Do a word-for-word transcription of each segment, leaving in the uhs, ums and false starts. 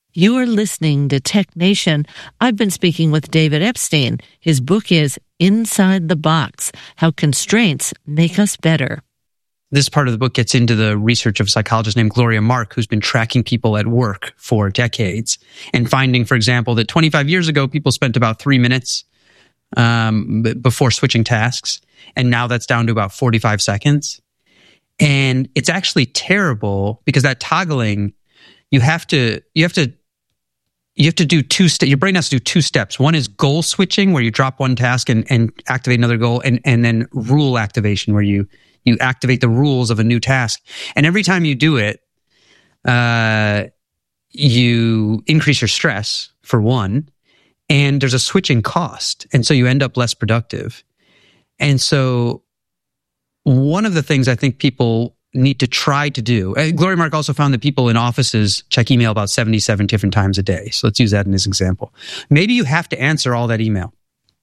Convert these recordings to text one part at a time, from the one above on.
You are listening to Tech Nation. I've been speaking with David Epstein. His book is Inside the Box, How Constraints Make Us Better. This part of the book gets into the research of a psychologist named Gloria Mark, who's been tracking people at work for decades and finding, for example, that twenty-five years ago, people spent about three minutes um, before switching tasks. And now that's down to about forty-five seconds. And it's actually terrible because that toggling, you have to, you have to, You have to do two steps. Your brain has to do two steps. One is goal switching, where you drop one task and, and activate another goal, and, and then rule activation, where you, you activate the rules of a new task. And every time you do it, uh, you increase your stress, for one, and there's a switching cost. And so you end up less productive. And so one of the things I think people need to try to do. Uh, Gloria Mark also found that people in offices check email about seventy-seven different times a day. So let's use that as an example. Maybe you have to answer all that email,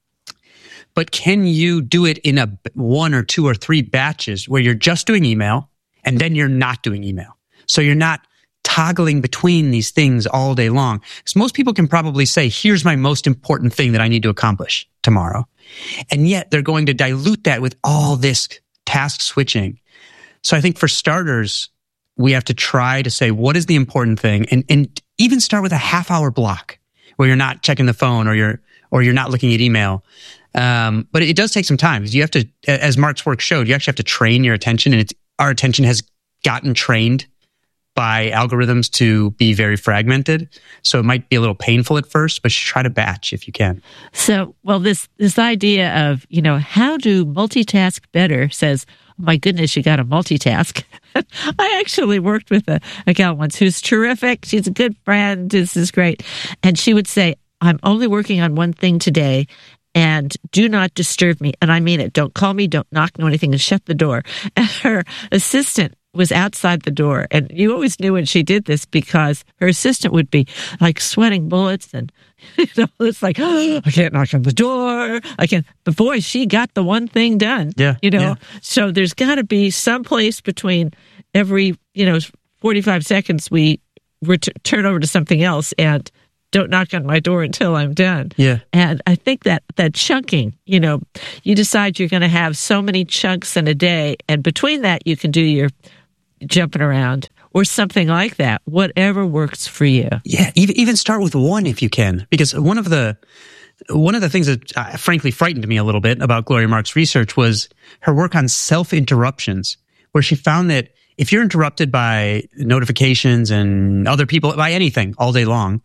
but can you do it in a one or two or three batches where you're just doing email and then you're not doing email? So you're not toggling between these things all day long. Because most people can probably say, here's my most important thing that I need to accomplish tomorrow. And yet they're going to dilute that with all this task switching. So I think for starters, we have to try to say, what is the important thing? And, and even start with a half hour block where you're not checking the phone or you're, or you're not looking at email. Um, but it does take some time because you have to, as Mark's work showed, you actually have to train your attention, and it's, our attention has gotten trained by algorithms to be very fragmented. So it might be a little painful at first, but try to batch if you can. So, well, this, this idea of, you know, how do multitask better says, my goodness, you got to multitask. I actually worked with a, a gal once who's terrific. She's a good friend. This is great. And she would say, I'm only working on one thing today, and do not disturb me. And I mean it. Don't call me, don't knock, no anything, and shut the door. And her assistant was outside the door. And you always knew when she did this because her assistant would be like sweating bullets, and you know, it's like, oh, I can't knock on the door. I can't. But boy, she got the one thing done. Yeah. You know, yeah. So there's got to be some place between every, you know, forty-five seconds we ret- turn over to something else and don't knock on my door until I'm done. Yeah. And I think that that chunking, you know, you decide you're going to have so many chunks in a day, and between that you can do your jumping around or something like that, whatever works for you. Yeah, even even start with one if you can, because one of the one of the things that uh, frankly frightened me a little bit about Gloria Mark's research was her work on self-interruptions, where she found that if you're interrupted by notifications and other people, by anything all day long,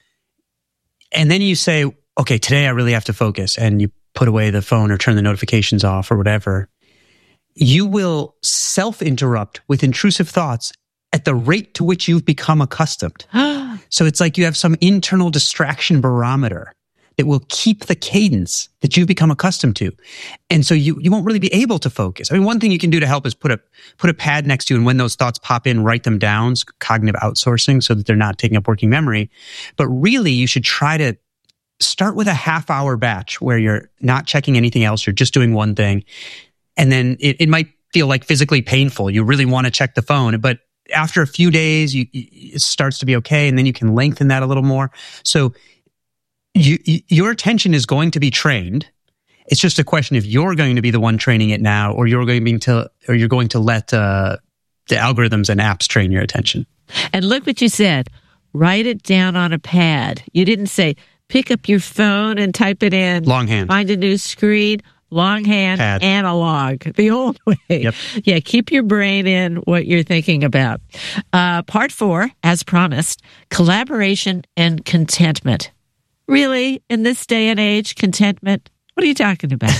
and then you say, okay, today I really have to focus, and you put away the phone or turn the notifications off or whatever, you will self-interrupt with intrusive thoughts at the rate to which you've become accustomed. So it's like you have some internal distraction barometer that will keep the cadence that you've become accustomed to. And so you, you won't really be able to focus. I mean, one thing you can do to help is put a, put a pad next to you, and when those thoughts pop in, write them down, cognitive outsourcing, so that they're not taking up working memory. But really, you should try to start with a half hour batch where you're not checking anything else. You're just doing one thing. And then it, it might feel like physically painful. You really want to check the phone, but after a few days, you, it starts to be okay, and then you can lengthen that a little more. So you, you, your attention is going to be trained. It's just a question if you're going to be the one training it now, or you're going to be to, or you're going to let uh, the algorithms and apps train your attention. And look what you said. Write it down on a pad. You didn't say pick up your phone and type it in. Longhand. Find a new screen. Longhand, Pad. Analog, the old way. Yep. Yeah, keep your brain in what you're thinking about. Uh, part four, as promised, collaboration and contentment. Really, in this day and age, contentment? What are you talking about?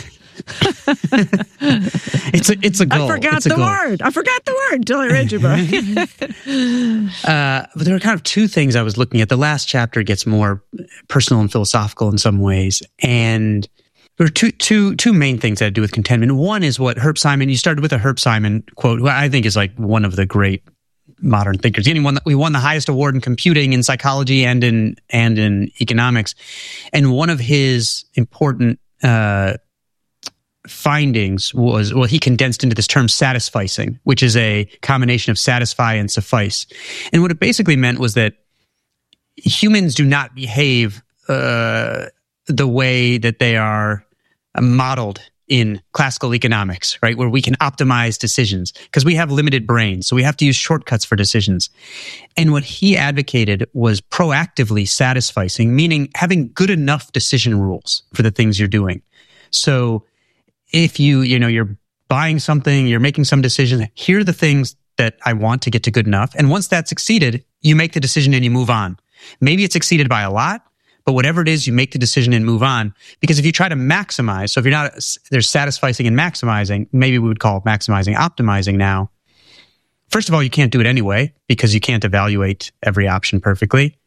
it's a it's a goal. I forgot it's a the goal. word. I forgot the word until I read your book. uh, but there are kind of two things I was looking at. The last chapter gets more personal and philosophical in some ways, and there are two, two, two main things that have to do with contentment. One is what Herb Simon, you started with a Herb Simon quote, who I think is like one of the great modern thinkers. He won, we won the highest award in computing, in psychology, and in, and in economics. And one of his important, uh, findings was, well, he condensed into this term satisficing, which is a combination of satisfy and suffice. And what it basically meant was that humans do not behave uh, the way that they are modeled in classical economics, right? Where we can optimize decisions because we have limited brains. So we have to use shortcuts for decisions. And what he advocated was proactively satisficing, meaning having good enough decision rules for the things you're doing. So if you, you know, you're buying something, you're making some decision, here are the things that I want to get to good enough. And once that's succeeded, you make the decision and you move on. Maybe it's exceeded by a lot, but whatever it is, you make the decision and move on. Because if you try to maximize, so if you're not, there's satisficing and maximizing, maybe we would call it maximizing, optimizing now. First of all, you can't do it anyway because you can't evaluate every option perfectly.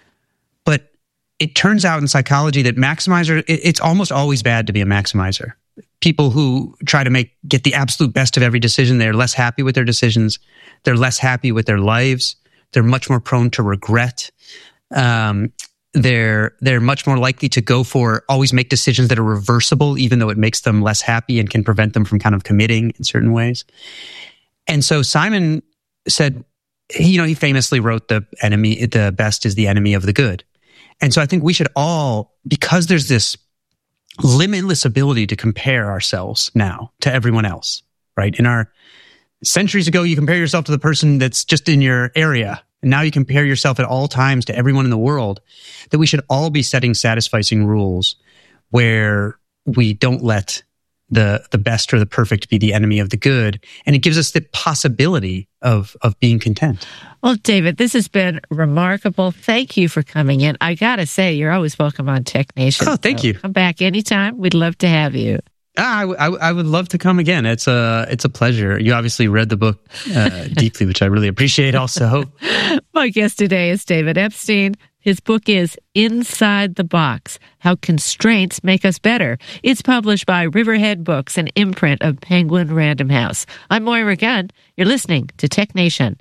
But it turns out in psychology that maximizer, it, it's almost always bad to be a maximizer. People who try to make, get the absolute best of every decision, they're less happy with their decisions. They're less happy with their lives. They're much more prone to regret. Um, They're they're much more likely to go for always make decisions that are reversible, even though it makes them less happy and can prevent them from kind of committing in certain ways. And so Simon said, you know, he famously wrote the enemy, the best is the enemy of the good. And so I think we should all, because there's this limitless ability to compare ourselves now to everyone else, right? In our centuries ago, you compare yourself to the person that's just in your area. And now you compare yourself at all times to everyone in the world, that we should all be setting satisficing rules where we don't let the the best or the perfect be the enemy of the good. And it gives us the possibility of of being content. Well, David, this has been remarkable. Thank you for coming in. I got to say, you're always welcome on Tech Nation. Oh, thank so you. Come back anytime. We'd love to have you. Ah, I, w- I, w- I would love to come again. It's a, it's a pleasure. You obviously read the book uh, deeply, which I really appreciate also. My guest today is David Epstein. His book is Inside the Box, How Constraints Make Us Better. It's published by Riverhead Books, an imprint of Penguin Random House. I'm Moira Gunn. You're listening to Tech Nation.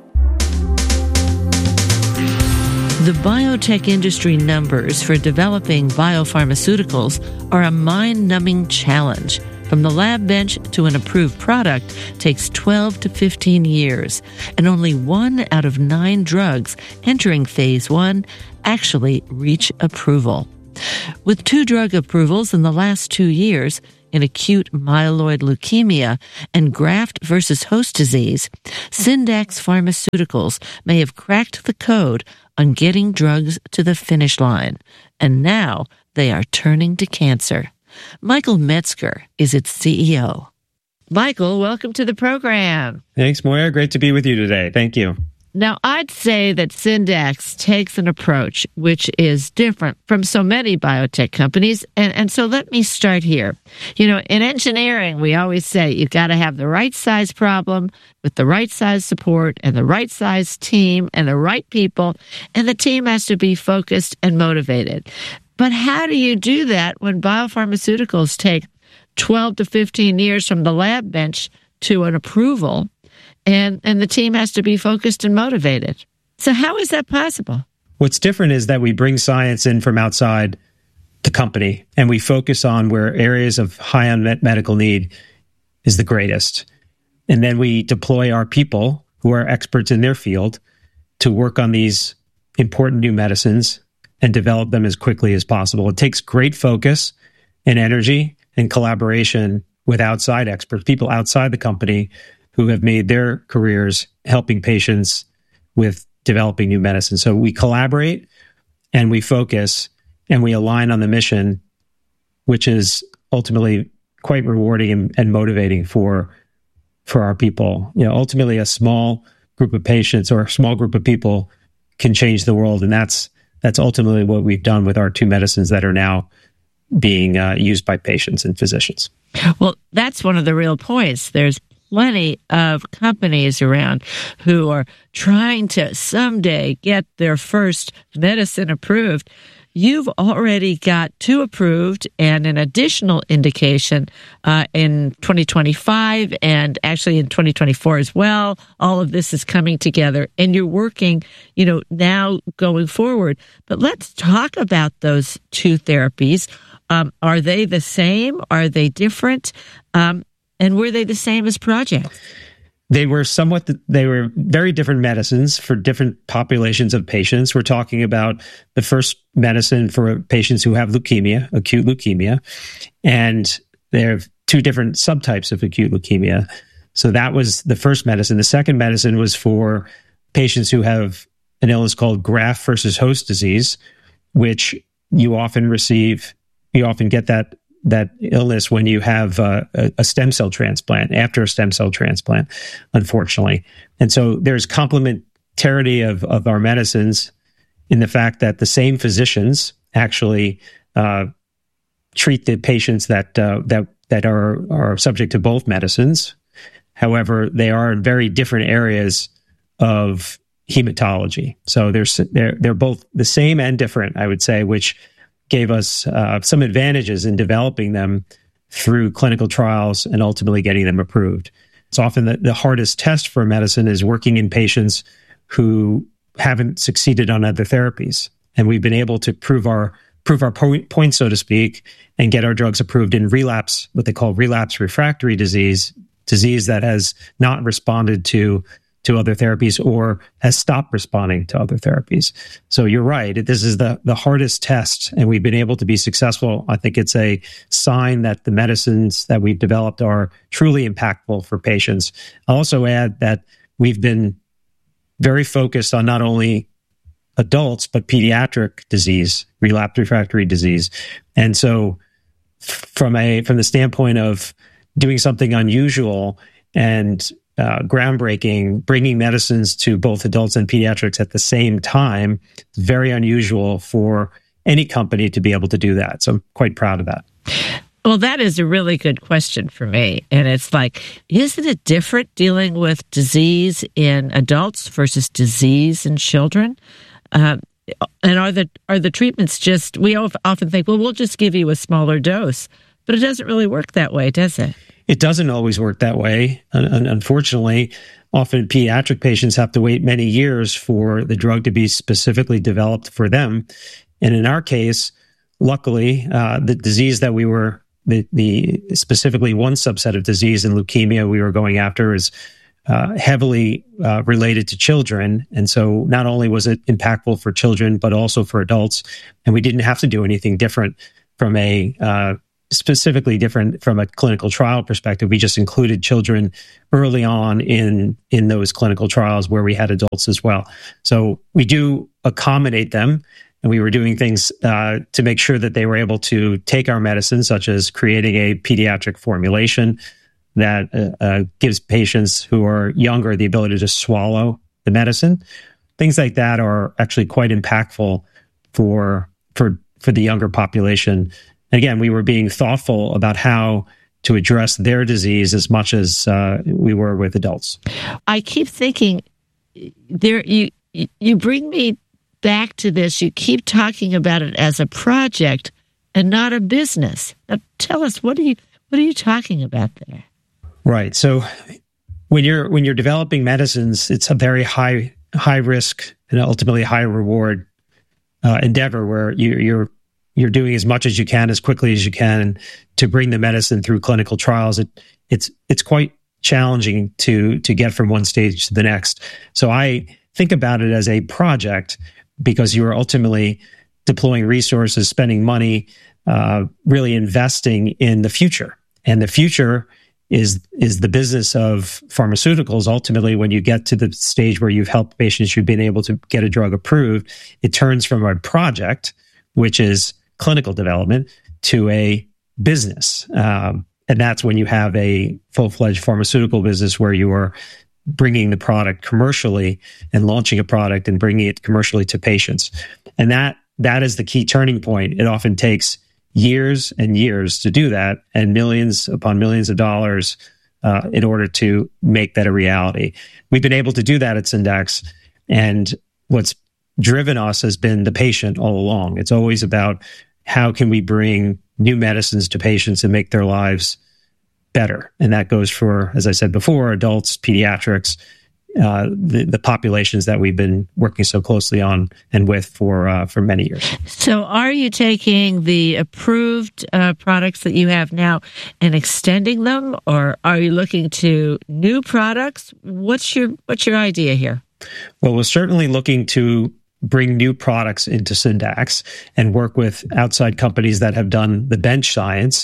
The biotech industry numbers for developing biopharmaceuticals are a mind-numbing challenge. From the lab bench to an approved product takes twelve to fifteen years, and only one out of nine drugs entering phase one actually reach approval. With two drug approvals in the last two years, in acute myeloid leukemia and graft versus host disease, Syndax Pharmaceuticals may have cracked the code on getting drugs to the finish line, and now they are turning to cancer. Michael Metzger is its C E O. Michael, welcome to the program. Thanks, Moira. Great to be with you today. Thank you. Now, I'd say that Syndax takes an approach which is different from so many biotech companies. And, and so let me start here. You know, in engineering, we always say you've got to have the right size problem with the right size support and the right size team and the right people. And the team has to be focused and motivated. But how do you do that when biopharmaceuticals take twelve to fifteen years from the lab bench to an approval? And and the team has to be focused and motivated. So how is that possible? What's different is that we bring science in from outside the company, and we focus on where areas of high unmet medical need is the greatest. And then we deploy our people, who are experts in their field, to work on these important new medicines and develop them as quickly as possible. It takes great focus and energy and collaboration with outside experts, people outside the company who have made their careers helping patients with developing new medicine. So we collaborate and we focus and we align on the mission, which is ultimately quite rewarding and, and motivating for, for our people. You know, ultimately a small group of patients or a small group of people can change the world. And that's, that's ultimately what we've done with our two medicines that are now being uh, used by patients and physicians. Well, that's one of the real points. There's plenty of companies around who are trying to someday get their first medicine approved. You've already got two approved and an additional indication uh, in twenty twenty-five and actually in twenty twenty-four as well. All of this is coming together and you're working, you know, now going forward. But let's talk about those two therapies. Um, are they the same? Are they different? Um, And were they the same as projects? they were somewhat, they were very different medicines for different populations of patients. We're talking about the first medicine for patients who have leukemia, acute leukemia, and there are two different subtypes of acute leukemia. So that was the first medicine. The second medicine was for patients who have an illness called graft versus host disease, which you often receive, you often get that that illness when you have uh, a, a stem cell transplant, after a stem cell transplant, unfortunately. And so there's complementarity of, of our medicines in the fact that the same physicians actually uh, treat the patients that uh, that that are are subject to both medicines. However, they are in very different areas of hematology. So there's they're they're both the same and different, I would say, which gave us uh, some advantages in developing them through clinical trials and ultimately getting them approved. It's often the, the hardest test for medicine is working in patients who haven't succeeded on other therapies. And we've been able to prove our prove our point, point, so to speak, and get our drugs approved in relapse, what they call relapse refractory disease, disease that has not responded to to other therapies or has stopped responding to other therapies. So you're right. This is the, the hardest test, and we've been able to be successful. I think it's a sign that the medicines that we've developed are truly impactful for patients. I'll also add that we've been very focused on not only adults, but pediatric disease, relapse refractory disease. And so from a from the standpoint of doing something unusual and Uh, groundbreaking, bringing medicines to both adults and pediatrics at the same time, it's very unusual for any company to be able to do that. So I'm quite proud of that. Well, that is a really good question for me. And it's like, isn't it different dealing with disease in adults versus disease in children? Uh, and are the are the treatments just, we often think, well, we'll just give you a smaller dose. But it doesn't really work that way, does it? It doesn't always work that way. Unfortunately, often pediatric patients have to wait many years for the drug to be specifically developed for them. And in our case, luckily, uh, the disease that we were, the, the specifically one subset of disease in leukemia we were going after is uh, heavily uh, related to children. And so not only was it impactful for children, but also for adults. And we didn't have to do anything different from a uh, specifically different from a clinical trial perspective. We just included children early on in in those clinical trials where we had adults as well. So we do accommodate them, and we were doing things uh, to make sure that they were able to take our medicine, such as creating a pediatric formulation that uh, uh, gives patients who are younger the ability to swallow the medicine. Things like that are actually quite impactful for for for the younger population. Again, we were being thoughtful about how to address their disease as much as uh, we were with adults. I keep thinking, there you you bring me back to this. You keep talking about it as a project and not a business. Now, tell us, what are you what are you talking about there? Right. So when you're when you're developing medicines, it's a very high high risk and ultimately high reward uh, endeavor where you, you're You're doing as much as you can, as quickly as you can, to bring the medicine through clinical trials. It, it's it's quite challenging to to get from one stage to the next. So I think about it as a project because you are ultimately deploying resources, spending money, uh, really investing in the future. And the future is is the business of pharmaceuticals. Ultimately, when you get to the stage where you've helped patients, you've been able to get a drug approved, it turns from a project, which is clinical development, to a business. Um, and that's when you have a full-fledged pharmaceutical business where you are bringing the product commercially and launching a product and bringing it commercially to patients. And that that is the key turning point. It often takes years and years to do that, and millions upon millions of dollars uh, in order to make that a reality. We've been able to do that at Syndax, and what's driven us has been the patient all along. It's always about how can we bring new medicines to patients and make their lives better. And that goes for, as I said before, adults, pediatrics. uh, the, the populations that we've been working so closely on and with for uh, for many years. So are you taking the approved uh, products that you have now and extending them, or are you looking to new products? What's your what's your idea here? Well, we're certainly looking to bring new products into Syndax and work with outside companies that have done the bench science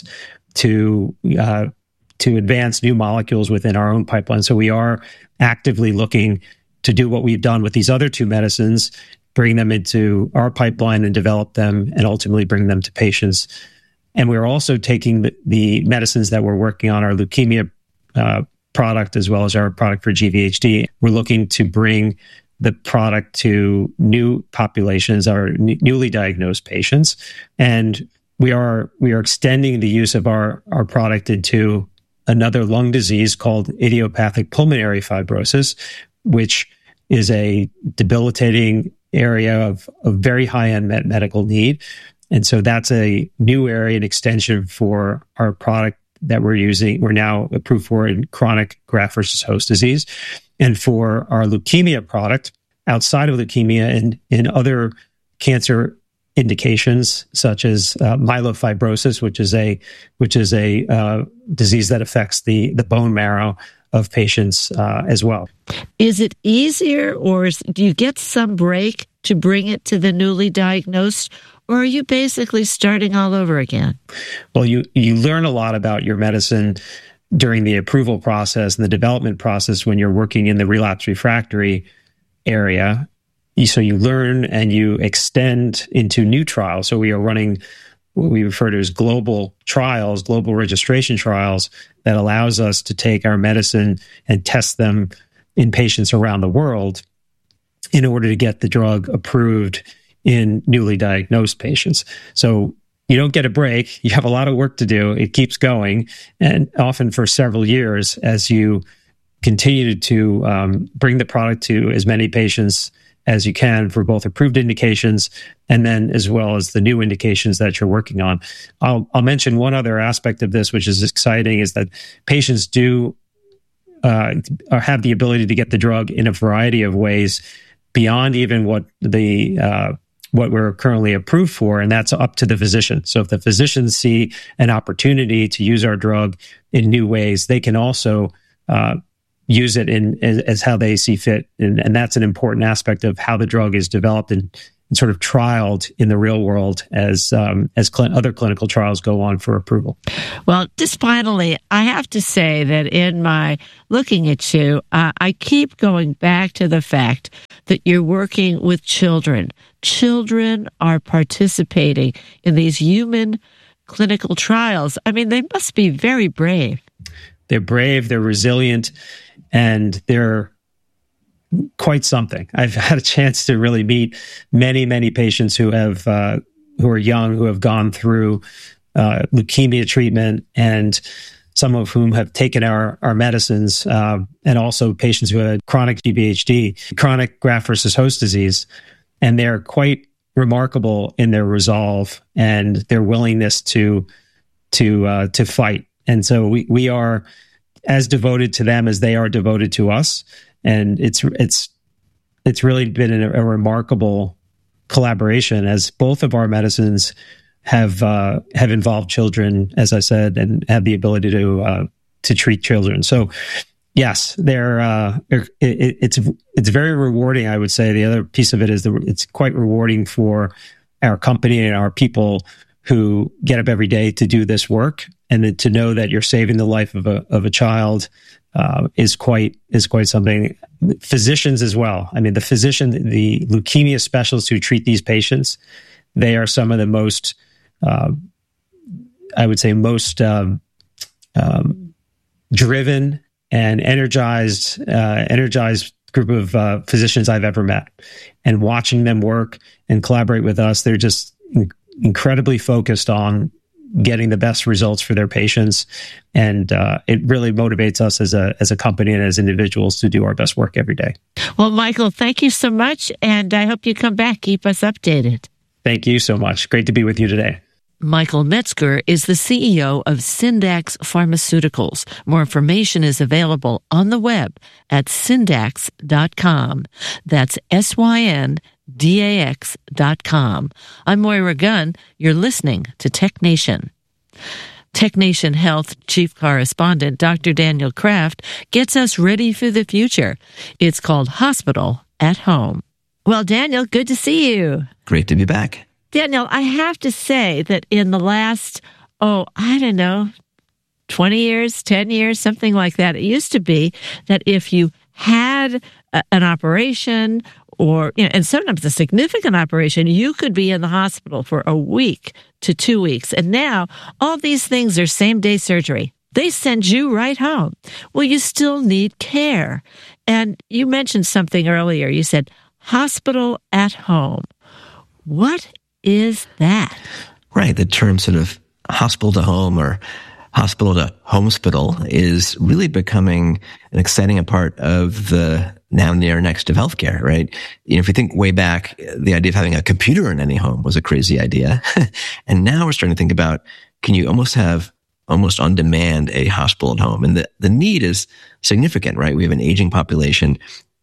to uh, to advance new molecules within our own pipeline. So we are actively looking to do what we've done with these other two medicines, bring them into our pipeline and develop them and ultimately bring them to patients. And we're also taking the, the medicines that we're working on, our leukemia uh, product, as well as our product for G V H D. We're looking to bring the product to new populations, our n- newly diagnosed patients. And we are we are extending the use of our, our product into another lung disease called idiopathic pulmonary fibrosis, which is a debilitating area of, of very high unmet medical need. And so that's a new area and extension for our product that we're using. We're now approved for in chronic graft versus host disease. And for our leukemia product, outside of leukemia and in other cancer indications such as uh, myelofibrosis, which is a which is a uh, disease that affects the the bone marrow of patients uh, as well. Is it easier, or is, do you get some break to bring it to the newly diagnosed, or are you basically starting all over again? Well, you you learn a lot about your medicine during the approval process and the development process when you're working in the relapse refractory area. So you learn and you extend into new trials. So we are running what we refer to as global trials, global registration trials, that allows us to take our medicine and test them in patients around the world in order to get the drug approved in newly diagnosed patients. So you don't get a break. You have a lot of work to do. It keeps going, and often for several years as you continue to um, bring the product to as many patients as you can for both approved indications and then as well as the new indications that you're working on. I'll, I'll mention one other aspect of this, which is exciting, is that patients do uh, have the ability to get the drug in a variety of ways beyond even what the uh, what we're currently approved for, and that's up to the physician. So if the physicians see an opportunity to use our drug in new ways, they can also uh, use it in as, as how they see fit. And, and that's an important aspect of how the drug is developed and, and sort of trialed in the real world as um, as cl- other clinical trials go on for approval. Well, just finally, I have to say that in my looking at you, uh, I keep going back to the fact that you're working with children. Children are participating in these human clinical trials. I mean, they must be very brave. They're brave, they're resilient, and they're quite something. I've had a chance to really meet many, many patients who have uh, who are young, who have gone through uh, leukemia treatment, and some of whom have taken our our medicines, uh, and also patients who had chronic G V H D, chronic graft versus host disease, and they're quite remarkable in their resolve and their willingness to to uh, to fight. And so we we are as devoted to them as they are devoted to us. And it's it's it's really been a, a remarkable collaboration, as both of our medicines have uh, have involved children, as I said, and have the ability to uh, to treat children. So yes, they're uh, it, it's it's very rewarding. I would say the other piece of it is that it's quite rewarding for our company and our people who get up every day to do this work, and to know that you're saving the life of a of a child uh, is quite is quite something. Physicians as well. I mean, the physician, the leukemia specialists who treat these patients, they are some of the most, uh, I would say, most um, um, driven and energized, uh, energized group of uh, physicians I've ever met. And watching them work and collaborate with us, they're just in- incredibly focused on getting the best results for their patients. And uh, it really motivates us as a as a company and as individuals to do our best work every day. Well, Michael, thank you so much. And I hope you come back. Keep us updated. Thank you so much. Great to be with you today. Michael Metzger is the C E O of Syndax Pharmaceuticals. More information is available on the web at syndax dot com. That's S Y N D A X dot com. I'm Moira Gunn. You're listening to Tech Nation. Tech Nation Health Chief Correspondent Doctor Daniel Kraft gets us ready for the future. It's called Hospital at Home. Well, Daniel, good to see you. Great to be back. Daniel, I have to say that in the last, oh, I don't know, twenty years, ten years, something like that, it used to be that if you had a, an operation or, you know, and sometimes a significant operation, you could be in the hospital for a week to two weeks. And now all these things are same-day surgery. They send you right home. Well, you still need care. And you mentioned something earlier. You said hospital at home. What is that? Right. The term sort of hospital to home or hospital to homespital is really becoming an exciting part of the now, near, next of healthcare, right? You know, if you think way back, the idea of having a computer in any home was a crazy idea. And now we're starting to think about, can you almost have almost on demand a hospital at home? And the, the need is significant, right? We have an aging population.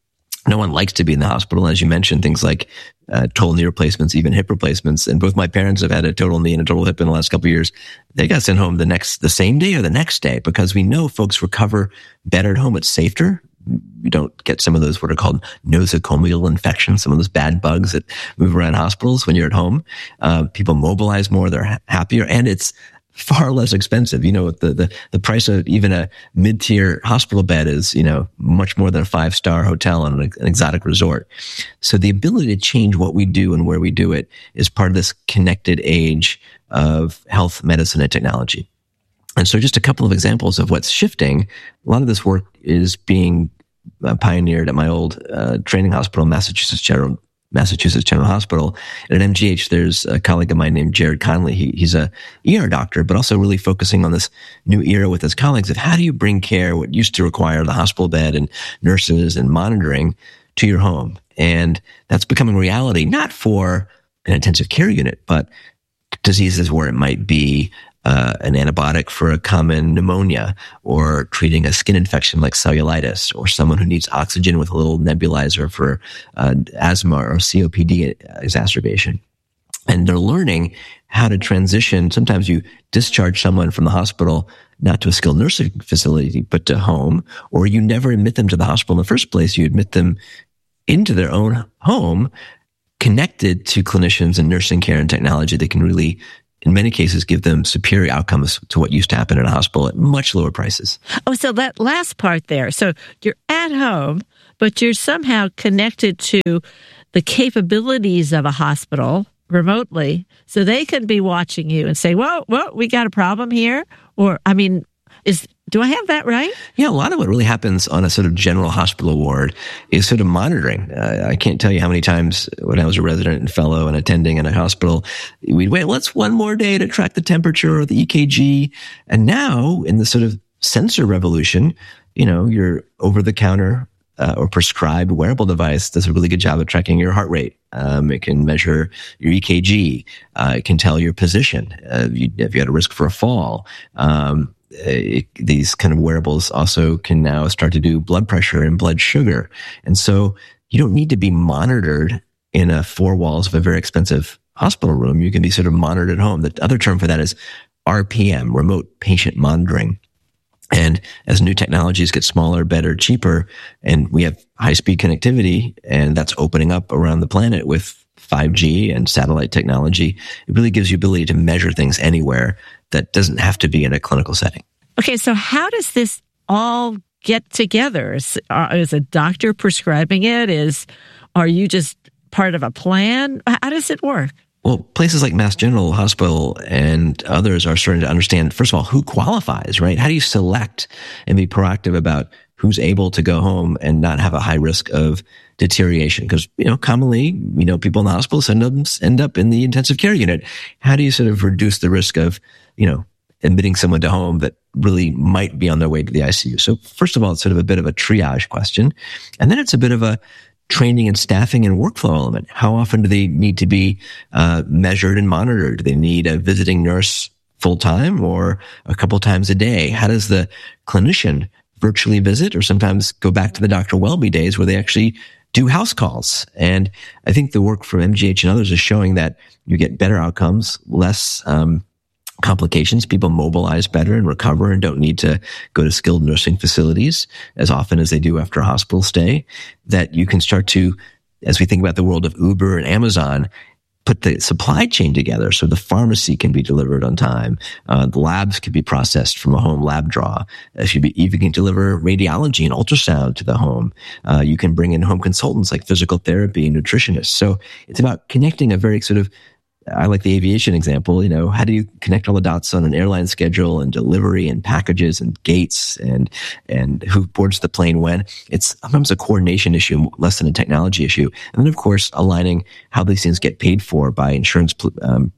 No one likes to be in the hospital. As you mentioned, things like uh, total knee replacements, even hip replacements. And both my parents have had a total knee and a total hip in the last couple of years. They got sent home the next, the same day or the next day, because we know folks recover better at home. It's safer. You don't get some of those what are called nosocomial infections, some of those bad bugs that move around hospitals when you're at home. Uh, people mobilize more. They're ha- happier. And it's far less expensive. You know, the, the, the price of even a mid-tier hospital bed is, you know, much more than a five-star hotel on an, an exotic resort. So the ability to change what we do and where we do it is part of this connected age of health, medicine, and technology. And so just a couple of examples of what's shifting. A lot of this work is being uh, pioneered at my old uh, training hospital, Massachusetts General Massachusetts General Hospital. And at M G H, there's a colleague of mine named Jared Conley. He, he's a E R doctor, but also really focusing on this new era with his colleagues of how do you bring care, what used to require the hospital bed and nurses and monitoring, to your home. And that's becoming reality, not for an intensive care unit, but diseases where it might be Uh, an antibiotic for a common pneumonia, or treating a skin infection like cellulitis, or someone who needs oxygen with a little nebulizer for uh, asthma or C O P D exacerbation. And they're learning how to transition. Sometimes you discharge someone from the hospital, not to a skilled nursing facility, but to home, or you never admit them to the hospital in the first place. You admit them into their own home, connected to clinicians and nursing care and technology that can really, in many cases, give them superior outcomes to what used to happen in a hospital at much lower prices. Oh, so that last part there. So you're at home, but you're somehow connected to the capabilities of a hospital remotely, so they can be watching you and say, whoa, whoa, we got a problem here. Or, I mean, is do I have that right? Yeah, a lot of what really happens on a sort of general hospital ward is sort of monitoring. Uh, I can't tell you how many times when I was a resident and fellow and attending in a hospital, we'd wait, let's one more day to track the temperature or the E K G. And now in the sort of sensor revolution, you know, your over-the-counter uh, or prescribed wearable device does a really good job of tracking your heart rate. Um, it can measure your E K G. Uh, it can tell your position. Uh, if, you, if you had a risk for a fall. Um, It, these kind of wearables also can now start to do blood pressure and blood sugar. And so you don't need to be monitored in a four walls of a very expensive hospital room. You can be sort of monitored at home. The other term for that is R P M, remote patient monitoring. And as new technologies get smaller, better, cheaper, and we have high speed connectivity, and that's opening up around the planet with five G and satellite technology, it really gives you ability to measure things anywhere that doesn't have to be in a clinical setting. Okay, so how does this all get together? Is, uh, is a doctor prescribing it? Is are you just part of a plan? How does it work? Well, places like Mass General Hospital and others are starting to understand, first of all, who qualifies, right? How do you select and be proactive about who's able to go home and not have a high risk of deterioration? Because, you know, commonly, you know, people in the hospital end up, end up in the intensive care unit. How do you sort of reduce the risk of, you know, admitting someone to home that really might be on their way to the I C U? So first of all, it's sort of a bit of a triage question. And then it's a bit of a, training and staffing and workflow element. How often do they need to be uh, measured and monitored? Do they need a visiting nurse full time or a couple times a day? How does the clinician virtually visit, or sometimes go back to the Doctor Welby days where they actually do house calls? And I think the work from M G H and others is showing that you get better outcomes, less um, complications. People mobilize better and recover and don't need to go to skilled nursing facilities as often as they do after a hospital stay. That you can start to, as we think about the world of Uber and Amazon, put the supply chain together so the pharmacy can be delivered on time. Uh, the labs can be processed from a home lab draw. If you be, even can deliver radiology and ultrasound to the home. Uh, you can bring in home consultants like physical therapy and nutritionists. So it's about connecting a very sort of, I like the aviation example, you know, how do you connect all the dots on an airline schedule and delivery and packages and gates and, and who boards the plane when? It's sometimes a coordination issue, less than a technology issue. And then, of course, aligning how these things get paid for by insurance um,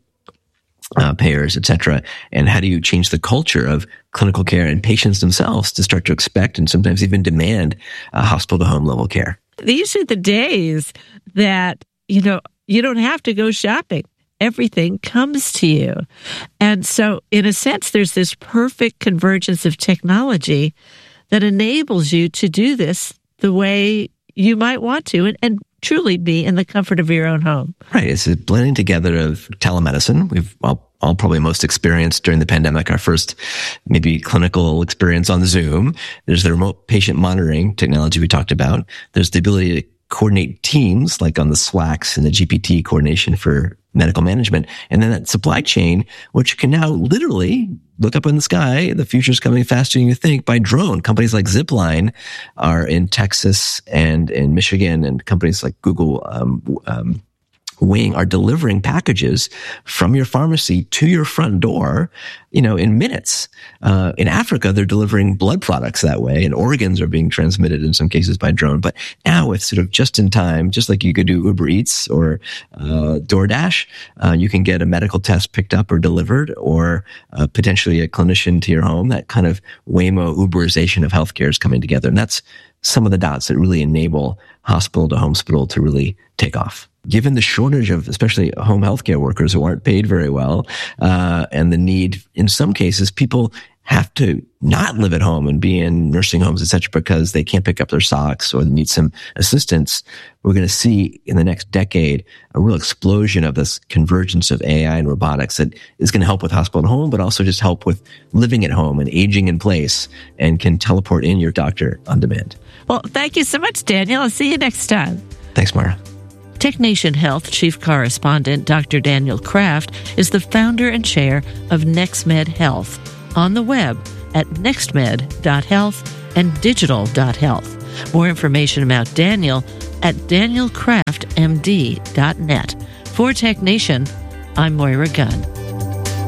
uh, payers, et cetera. And how do you change the culture of clinical care and patients themselves to start to expect and sometimes even demand uh, hospital to home level care? These are the days that, you know, you don't have to go shopping. Everything comes to you. And so, in a sense, there's this perfect convergence of technology that enables you to do this the way you might want to and, and truly be in the comfort of your own home. Right. It's a blending together of telemedicine. We've all, all probably most experienced during the pandemic, our first maybe clinical experience on Zoom. There's the remote patient monitoring technology we talked about. There's the ability to coordinate teams like on the SWACs and the G P T coordination for medical management. And then that supply chain, which can now literally look up in the sky. The future's coming faster than you think by drone. Companies like Zipline are in Texas and in Michigan, and companies like Google, um, um, Wing are delivering packages from your pharmacy to your front door, you know, in minutes. Uh, in Africa, they're delivering blood products that way, and organs are being transmitted in some cases by drone. But now with sort of just in time, just like you could do Uber Eats or uh, DoorDash, uh, you can get a medical test picked up or delivered, or uh, potentially a clinician to your home. That kind of Waymo Uberization of healthcare is coming together. And that's some of the dots that really enable hospital to hospital to really take off. Given the shortage of especially home healthcare workers who aren't paid very well, uh, and the need, in some cases, people have to not live at home and be in nursing homes, et cetera, because they can't pick up their socks or they need some assistance. We're going to see in the next decade a real explosion of this convergence of A I and robotics that is going to help with hospital and home, but also just help with living at home and aging in place, and can teleport in your doctor on demand. Well, thank you so much, Daniel. I'll see you next time. Thanks, Mara. TechNation Health Chief Correspondent Doctor Daniel Kraft is the founder and chair of NextMed Health, on the web at nextmed dot health and digital dot health. More information about Daniel at daniel kraft m d dot net. For TechNation, I'm Moira Gunn.